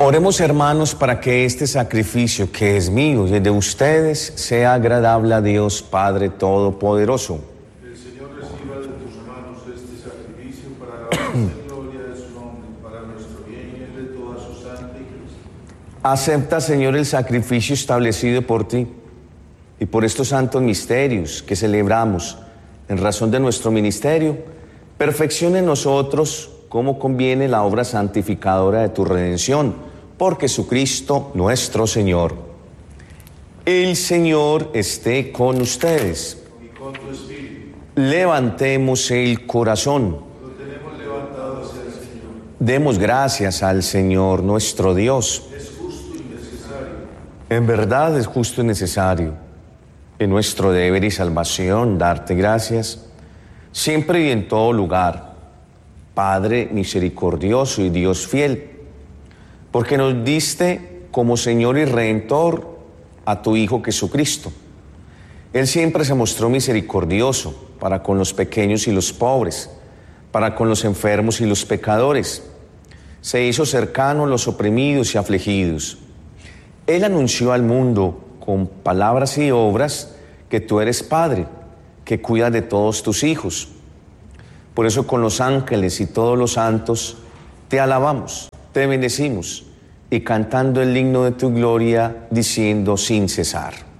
Oremos, hermanos, para que este sacrificio que es mío y es de ustedes sea agradable a Dios Padre Todopoderoso. El Señor reciba de tus manos este sacrificio para la alabanza y gloria de su nombre, para nuestro bien y el de toda su santa Iglesia. Acepta, Señor, el sacrificio establecido por ti y por estos santos misterios que celebramos en razón de nuestro ministerio. Perfecciona en nosotros como conviene la obra santificadora de tu redención, por Jesucristo nuestro Señor. El Señor esté con ustedes. Y con tu espíritu. Levantemos el corazón. Lo tenemos levantado hacia el Señor. Demos gracias al Señor nuestro Dios. Es justo y necesario. En verdad es justo y necesario, en nuestro deber y salvación, darte gracias, siempre y en todo lugar, Padre misericordioso y Dios fiel, porque nos diste como Señor y Redentor a tu Hijo Jesucristo. Él siempre se mostró misericordioso para con los pequeños y los pobres, para con los enfermos y los pecadores. Se hizo cercano a los oprimidos y afligidos. Él anunció al mundo con palabras y obras que tú eres Padre, que cuidas de todos tus hijos. Por eso con los ángeles y todos los santos te alabamos, te bendecimos y cantando el himno de tu gloria, diciendo sin cesar.